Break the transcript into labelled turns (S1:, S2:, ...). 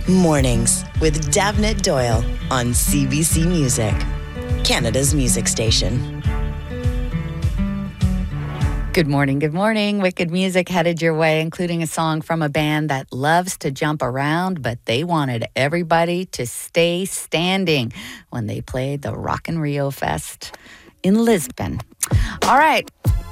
S1: Mornings with Davnit Doyle on CBC Music, Canada's music station.
S2: Good morning, good morning. Wicked music headed your way, including a song from a band that loves to jump around, but they wanted everybody to stay standing when they played the Rock in Rio Fest in Lisbon. All right,